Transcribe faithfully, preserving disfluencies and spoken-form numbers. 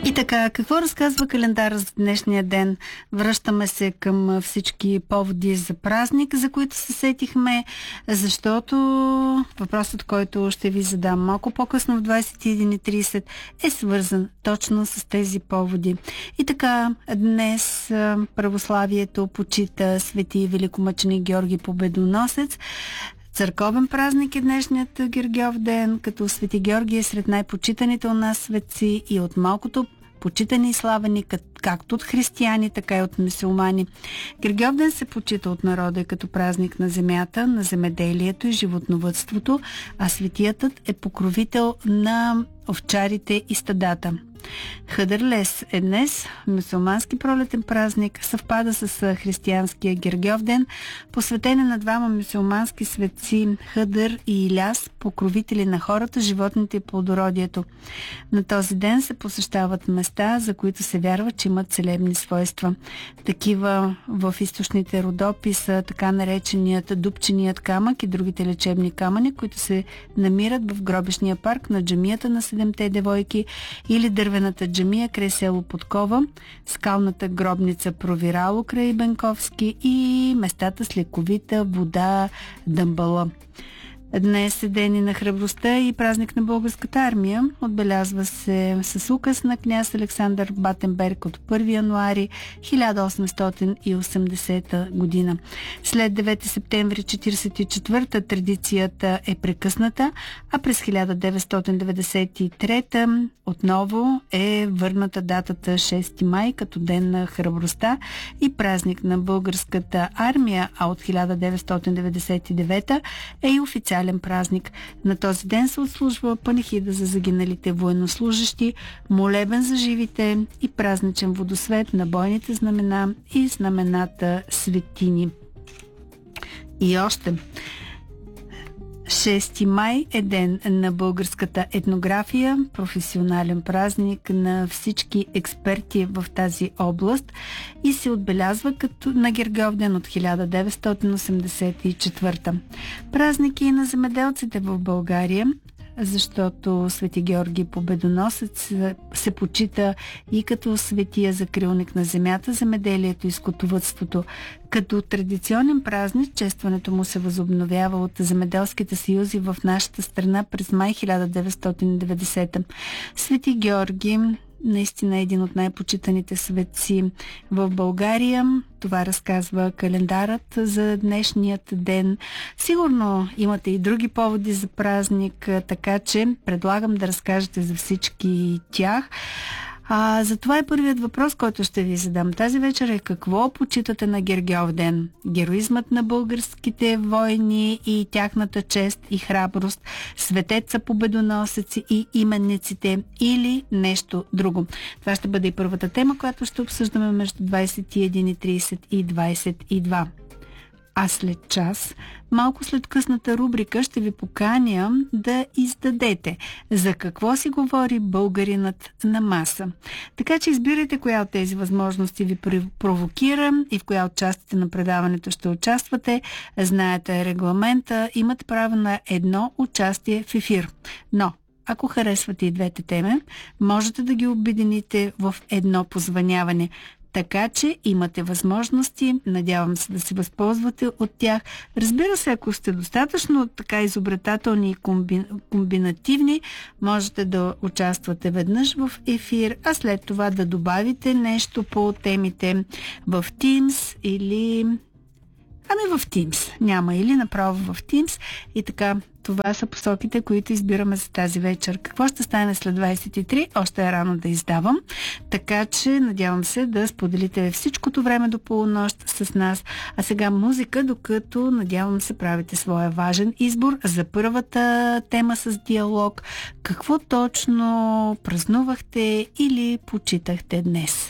И така, какво разказва календара за днешния ден? Връщаме се към всички поводи за празник, за които се сетихме, защото въпросът, който ще ви задам малко по-късно в двайсет и една и трийсет, е свързан точно с тези поводи. И така, днес православието почита свети великомъченик Георги Победоносец. Църковен празник е днешният Гергьов ден, като Свети Георги е сред най-почитаните у нас светци и от малкото почитани и славени както от християни, така и от мюсюлмани. Гергьов ден се почита от народа като празник на земята, на земеделието и животновъдството, а светиятът е покровител на овчарите и стадата. Хъдърлес е днес, мюсюлмански пролетен празник, съвпада с християнския Гергьов ден, посветен на двама мюсюлмански светци Хъдър и Иляс, покровители на хората, животните и плодородието. На този ден се посещават места, за които се вярва, че имат целебни свойства. Такива в източните Родопи са така нареченият дупченият камък и другите лечебни камъни, които се намират в гробишния парк на джамията на седемте девойки или дървената джамия край село Подкова, скалната гробница Провирало край Бенковски и местата с лековита вода Дъмбала. Днес е ден и на храбростта и празник на българската армия. Отбелязва се с указ на княз Александър Батенберг от първи януари хиляда осемстотин и осемдесета година. След девети септември четирийсет и четвърта традицията е прекъсната, а през хиляда деветстотин деветдесет и трета отново е върната датата шести май като ден на храбростта и празник на българската армия, а от хиляда деветстотин деветдесет и девета е и официален празник. На този ден се отслужва панихида за загиналите военнослужащи, молебен за живите и празничен водосвет на бойните знамена и знамената светини. И още шести май е ден на българската етнография, професионален празник на всички експерти в тази област и се отбелязва като на Гергьов ден от хиляда деветстотин осемдесет и четвърта. Празник и на земеделците в България, защото Свети Георги Победоносец се почита и като светия закрилник на земята, земеделието и скотовъдството. Като традиционен празник, честването му се възобновява от земеделските съюзи в нашата страна през май хиляда деветстотин и деветдесета. Свети Георги наистина е един от най-почитаните светци в България. Това разказва календарът за днешният ден. Сигурно имате и други поводи за празник, така че предлагам да разкажете за всички тях. А, за това е първият въпрос, който ще ви задам тази вечер е: какво почитате на Гергьов ден? Героизмът на българските войни и тяхната чест и храброст, светеца победоносеци и именниците или нещо друго? Това ще бъде и първата тема, която ще обсъждаме между двайсет и една и трийсет и двайсет и два. А след час, малко след късната рубрика, ще ви поканя да издадете за какво си говори българинът на маса. Така че избирайте коя от тези възможности ви провокира и в коя от частите на предаването ще участвате. Знаете регламента, имате право на едно участие в ефир. Но ако харесвате и двете теми, можете да ги обедините в едно позвъняване. Така че имате възможности, надявам се да се възползвате от тях. Разбира се, ако сте достатъчно така изобретателни и комби... комбинативни, можете да участвате веднъж в ефир, а след това да добавите нещо по темите в Teams или... Ами в Teams. Няма или направо в Teams. И така, това са посоките, които избираме за тази вечер. Какво ще стане след двайсет и три? Още е рано да издавам. Така че надявам се да споделите всичкото време до полунощ с нас. А сега музика, докато надявам се правите своя важен избор за първата тема с диалог. Какво точно празнувахте или почитахте днес?